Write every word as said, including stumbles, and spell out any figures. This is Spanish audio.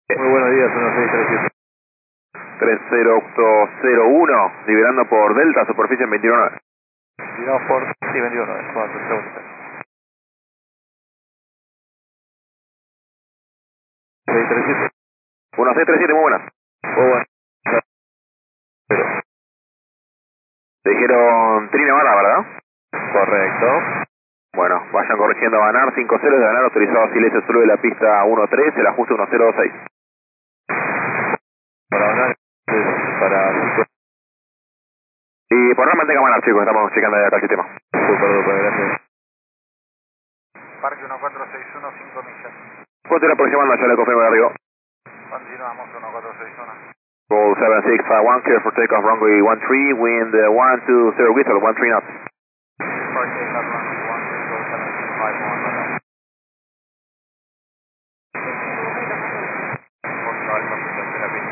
Muy buenos días, uno seis tres siete. tres cero cero uno, liberando por Delta, superficie en veintiuno. veintiuno por, sí, veintiuno, es cuatro, pregunta. seis tres siete. uno seis tres siete, muy buenas. Muy bueno. Te dijeron Trina Barra, ¿verdad? Correcto. Bueno, vayan corrigiendo a Banar, cinco cero de Banar, autorizado silencio solo de la pista uno tres, el ajuste uno cero dos seis. Para ganar, es para cinco. Y por ahora mantenga Banar, chicos, estamos checando de acá el sistema. Super, super, gracias. Parque uno cuatro seis uno, cinco millas. ¿Cuánto era aproximando? Ya le confirmo de arriba. Continuamos uno cuatro seis uno. Roll seven six five one, clear for takeoff runway one three, wind uh, one two zero whistle, one three knots.